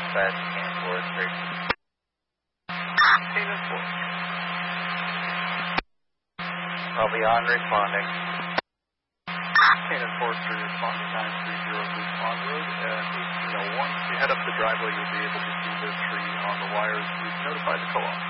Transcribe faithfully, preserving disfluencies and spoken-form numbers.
Dispatch, Cannon Forest, Tracy. Cannon Forest. I'll be on responding. Cannon Forester responding, nine three zero Goose Pond Road, at eighteen oh one. If you head up the driveway, you'll be able to see the tree on the wires. We've notified the co-op.